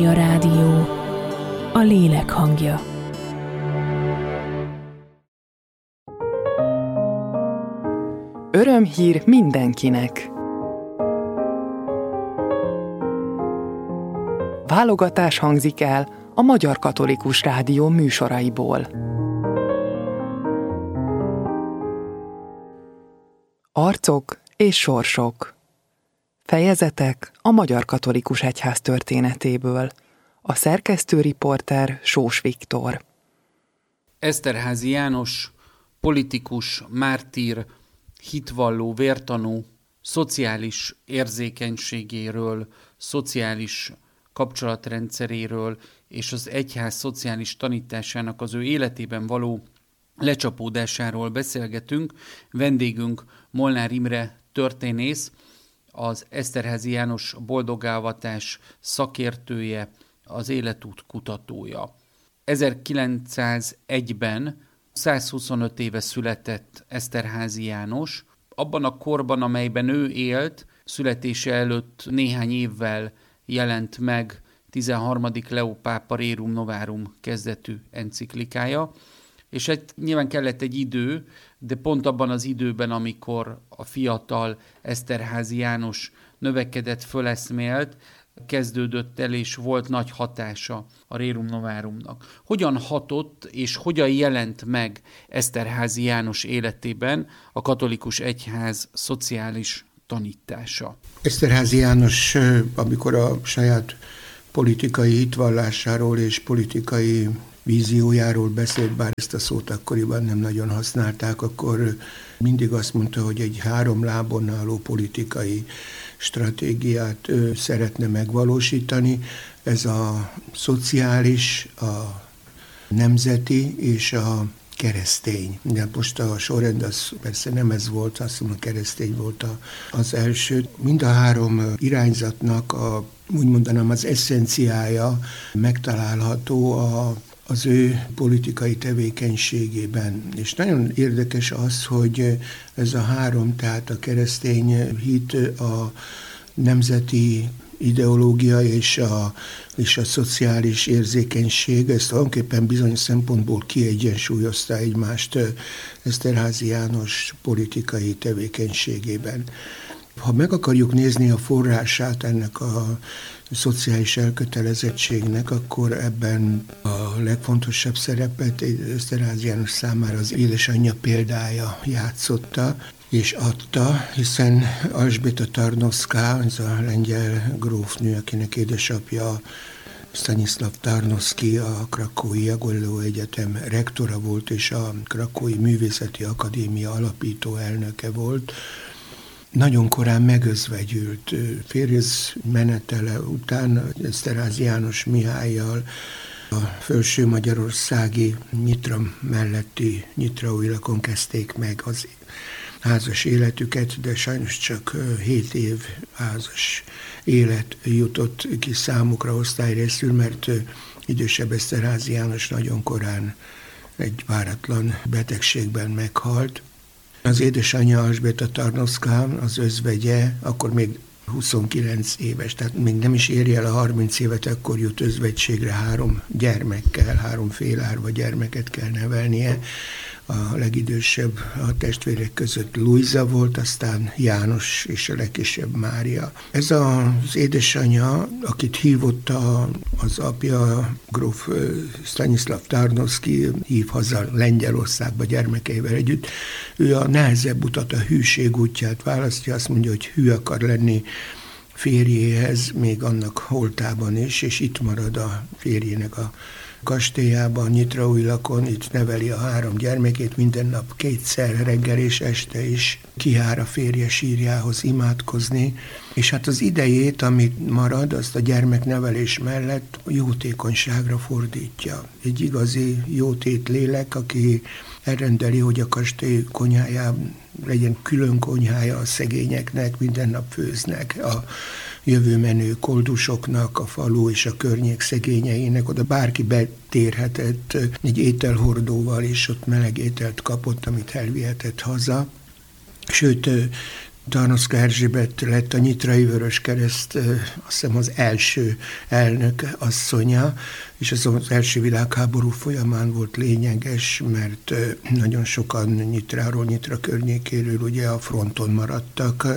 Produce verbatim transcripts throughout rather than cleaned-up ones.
A rádió, a lélek hangja. Örömhír mindenkinek! Válogatás hangzik el a Magyar Katolikus Rádió műsoraiból. Arcok és sorsok. Fejezetek a Magyar Katolikus Egyház történetéből. A szerkesztő riporter Sós Viktor. Eszterházy János, politikus, mártír, hitvalló, vértanú, szociális érzékenységéről, szociális kapcsolatrendszeréről és az egyház szociális tanításának az ő életében való lecsapódásáról beszélgetünk. Vendégünk Molnár Imre történész, az Eszterházy János boldogávatás szakértője, az életút kutatója. ezerkilencszázegyben, százhuszonöt éve született Eszterházy János. Abban a korban, amelyben ő élt, születése előtt néhány évvel jelent meg tizenharmadik Leó pápa Rerum Novarum kezdetű enciklikája, és hát nyilván kellett egy idő, de pont abban az időben, amikor a fiatal Eszterházy János növekedett, föleszmélt, kezdődött el, és volt nagy hatása a Rerum Novarumnak. Hogyan hatott, és hogyan jelent meg Eszterházy János életében a katolikus egyház szociális tanítása? Eszterházy János, amikor a saját politikai hitvallásáról és politikai víziójáról beszélt, bár ezt a szót akkoriban nem nagyon használták, akkor mindig azt mondta, hogy egy három lábon álló politikai stratégiát ő szeretne megvalósítani. Ez a szociális, a nemzeti és a keresztény. De most a sorrend az persze nem ez volt, azt mondom, a keresztény volt az első. Mind a három irányzatnak a, úgy mondanám, az eszenciája megtalálható a az ő politikai tevékenységében. És nagyon érdekes az, hogy ez a három, tehát a keresztény hit, a nemzeti ideológia és a, és a szociális érzékenység, ezt tulajdonképpen bizonyos szempontból kiegyensúlyozta egymást Eszterházy János politikai tevékenységében. Ha meg akarjuk nézni a forrását ennek a szociális elkötelezettségnek, akkor ebben a legfontosabb szerepet Eszterházy János számára az édesanyja példája játszotta és adta, hiszen Alžběta Tarnowská, ez a lengyel grófnő, akinek édesapja Stanislav Tarnowski, a Krakói Jagelló Egyetem rektora volt, és a Krakói Művészeti Akadémia alapító elnöke volt, nagyon korán megözvegyült. Férjez menetele után Eszterházy János Mihállyal a felső magyarországi Nyitra melletti Nyitraújlakon kezdték meg az házas életüket, de sajnos csak hét év házas élet jutott ki számukra osztályrészül, mert idősebb Eszterházy János nagyon korán egy váratlan betegségben meghalt. Az édesanyja Alžběta Tarnowská, az özvegye, akkor még huszonkilenc éves, tehát még nem is érje el a harminc évet, akkor jut özvegységre, három gyermekkel, három félárva gyermeket kell nevelnie. A legidősebb a testvérek között Luisa volt, aztán János és a legkisebb Mária. Ez az édesanyja, akit hívott a, az apja, gróf Stanislav Tarnowski, hív haza Lengyelországba gyermekeivel együtt, ő a nehezebb utat, a hűség útját választja, azt mondja, hogy hű akar lenni férjéhez, még annak holtában is, és itt marad a férjének a kastélyában, Nyitraújlakon, itt neveli a három gyermekét, minden nap kétszer, reggel és este is kijár a férje sírjához imádkozni, és hát az idejét, amit marad, azt a gyermeknevelés mellett jótékonyságra fordítja. Egy igazi jótét lélek, aki elrendeli, hogy a kastély konyhájában legyen külön konyhája a szegényeknek, minden nap főznek a jövőmenő koldusoknak, a falu és a környék szegényeinek, oda bárki betérhetett egy ételhordóval, és ott meleg ételt kapott, amit elvihetett haza. Sőt, Tarnowska Erzsébet lett a Nyitrai Vöröskereszt, azt hiszem az első elnök asszonya, és ez az első világháború folyamán volt lényeges, mert nagyon sokan Nyitráról, Nyitra környékéről ugye a fronton maradtak,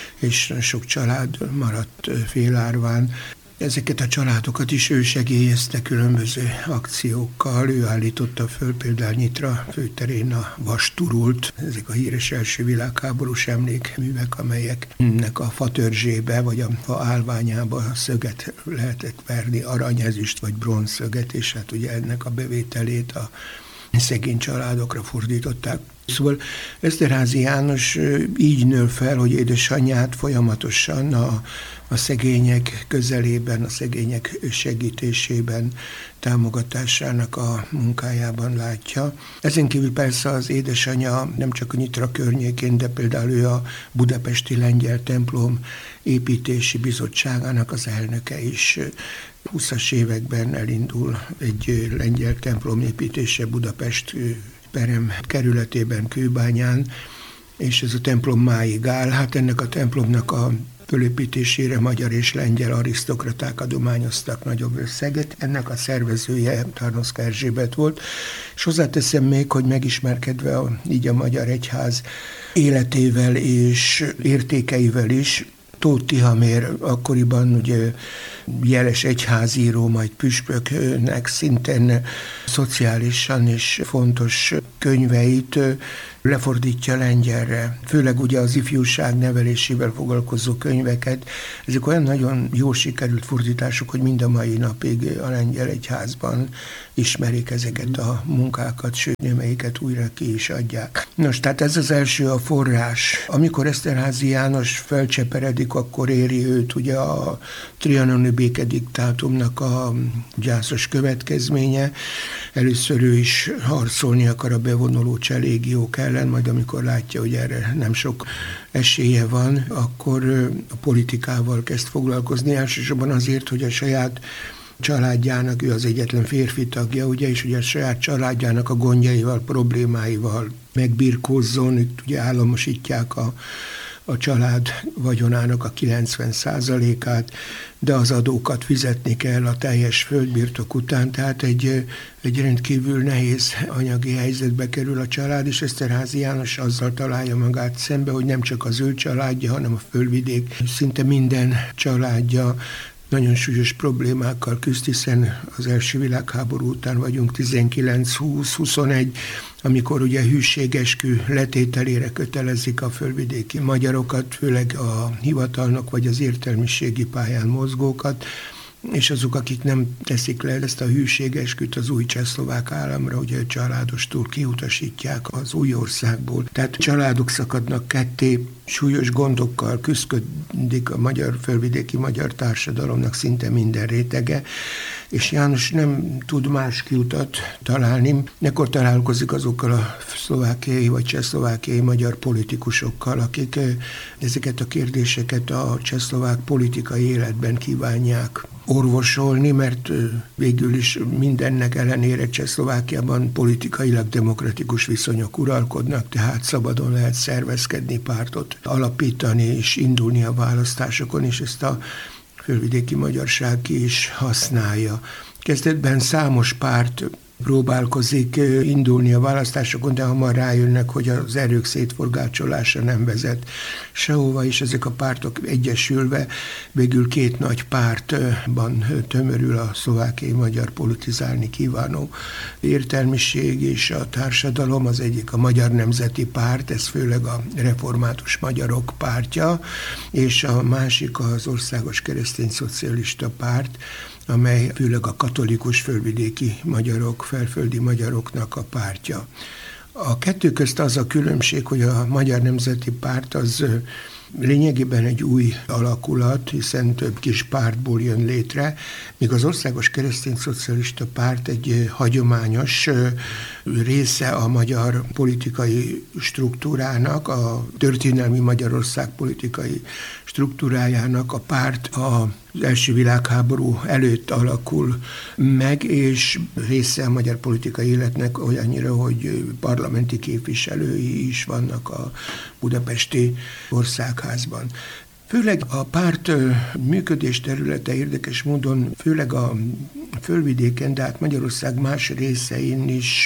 és sok család maradt félárván. Ezeket a családokat is ő segélyezte különböző akciókkal. Ő állította föl például Nyitra főterén a vasturult, ezek a híres első világháborús emlékművek, amelyeknek a fatörzsébe vagy a fa állványába szöget lehetett verni, arany, ezüst vagy bronzszöget, és hát ugye ennek a bevételét a szegény családokra fordították. Szóval Eszterházy János így nő fel, hogy édesanyját folyamatosan a, a szegények közelében, a szegények segítésében, támogatásának a munkájában látja. Ezen kívül persze az édesanyja nem csak a Nyitra környékén, de például ő a Budapesti Lengyel Templom építési bizottságának az elnöke is. húszas években elindul egy lengyel templom építése Budapest Perem kerületében, Kőbányán, és ez a templom máig áll. Hát ennek a templomnak a fölépítésére magyar és lengyel arisztokraták adományoztak nagyobb összeget. Ennek a szervezője Tarnowska Erzsébet volt, és hozzáteszem még, hogy megismerkedve a, így a magyar egyház életével és értékeivel is, Tóth Tihamér akkoriban ugye jeles egyházíró, majd püspöknek szintén szociálisan is fontos könyveit lefordítja lengyelre. Főleg ugye az ifjúság nevelésével foglalkozó könyveket. Ezek olyan nagyon jó sikerült fordítások, hogy mind a mai napig a lengyel egyházban ismerik ezeket a munkákat, sőt, némelyiket újra ki is adják. Nos, tehát ez az első a forrás. Amikor Eszterházy János felcseperedik, akkor éri őt ugye a trianoni békediktátumnak a gyászos következménye. Először ő is harcolni akar a bevonuló cselégiók ellen, majd amikor látja, hogy erre nem sok esélye van, akkor a politikával kezd foglalkozni, elsősorban azért, hogy a saját családjának, ő az egyetlen férfi tagja, ugye, és ugye a saját családjának a gondjaival, problémáival megbirkózzon, itt ugye államosítják a a család vagyonának a kilencven százalékát, de az adókat fizetni kell a teljes földbirtok után, tehát egy, egy rendkívül nehéz anyagi helyzetbe kerül a család, és Eszterházy János azzal találja magát szembe, hogy nem csak az ő családja, hanem a földvidék szinte minden családja nagyon súlyos problémákkal küzd, hiszen az első világháború után vagyunk, tizenkilenc húsz huszonegy, amikor ugye hűségeskü letételére kötelezik a földvidéki magyarokat, főleg a hivatalnok vagy az értelmiségi pályán mozgókat, és azok, akik nem teszik le ezt a hűségesküt az új csehszlovák államra, ugye családostól kiutasítják az új országból. Tehát családok szakadnak ketté, súlyos gondokkal küszködik a magyar, földvidéki magyar társadalomnak szinte minden rétege, és János nem tud más kiutat találni. Ekkor találkozik azokkal a szlovákiai vagy csehszlovákiai magyar politikusokkal, akik ezeket a kérdéseket a csehszlovák politikai életben kívánják orvosolni, mert végül is mindennek ellenére Csehszlovákiában politikailag demokratikus viszonyok uralkodnak, tehát szabadon lehet szervezkedni, pártot alapítani és indulni a választásokon, és ezt a földvidéki magyarság ki is használja. Kezdetben számos párt próbálkozik indulni a választásokon, de hamar rájönnek, hogy az erők szétforgácsolása nem vezet sehova, és ezek a pártok egyesülve végül két nagy pártban tömörül a szlovákiai magyar politizálni kívánó értelmiség és a társadalom. Az egyik a Magyar Nemzeti Párt, ez főleg a református magyarok pártja, és a másik az Országos Keresztény Szocialista Párt, amely főleg a katolikus földvidéki magyarok, felföldi magyaroknak a pártja. A kettő közt az a különbség, hogy a Magyar Nemzeti Párt az lényegében egy új alakulat, hiszen több kis pártból jön létre, míg az Országos Keresztény Szocialista Párt egy hagyományos része a magyar politikai struktúrának, a történelmi Magyarország politikai struktúrájának a párt az első világháború előtt alakul meg, és része a magyar politikai életnek olyannyira, hogy parlamenti képviselői is vannak a budapesti országházban. Főleg a párt működés területe érdekes módon, főleg a fölvidéken, de hát Magyarország más részein is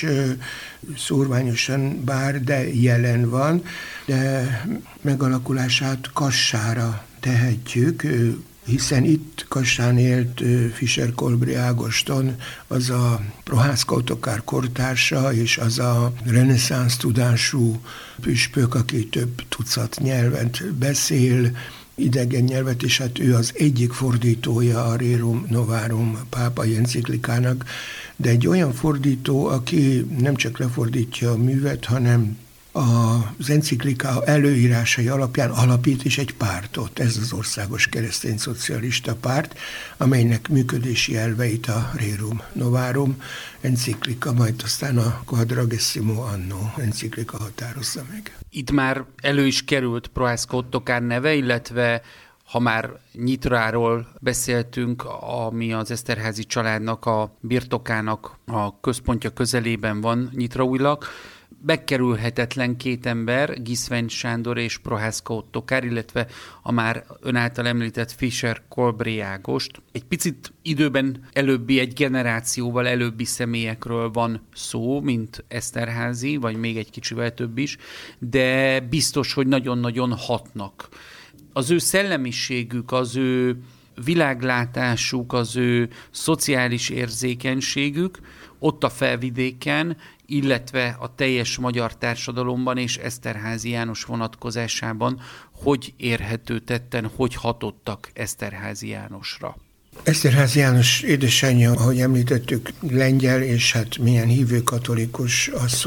szórványosan bár, de jelen van, de megalakulását Kassára tehetjük, hiszen itt Kassán élt Fischer-Kolbry Ágoston, az a Prohászka Ottokár kortársa, és az a reneszánsz tudású püspök, aki több tucat nyelvet beszél, idegen nyelvet, és hát ő az egyik fordítója a Rerum Novarum pápai enciklikának, de egy olyan fordító, aki nem csak lefordítja a művet, hanem az enciklika előírásai alapján alapít is egy pártot. Ez az Országos Keresztény Szocialista Párt, amelynek működési elveit a Rerum Novarum enciklika, majd aztán a Quadragesimo Anno enciklika határozza meg. Itt már elő is került Prohászka Ottokár neve, illetve ha már Nyitráról beszéltünk, ami az Eszterházy családnak a birtokának a központja közelében van Nyitraújlak, megkerülhetetlen két ember, Giszvenyt Sándor és Prohászka Ottokár, illetve a már ön által említett Fischer-Kolbry Ágost. Egy picit időben előbbi, egy generációval előbbi személyekről van szó, mint Eszterházy, vagy még egy kicsivel több is, de biztos, hogy nagyon-nagyon hatnak. Az ő szellemiségük, az ő világlátásuk, az ő szociális érzékenységük ott a felvidéken, illetve a teljes magyar társadalomban és Eszterházy János vonatkozásában hogy érhető tetten, hogy hatottak Eszterházy Jánosra. Eszterházy János édesanyja, ahogy említettük, lengyel, és hát milyen hívő katolikus asszony,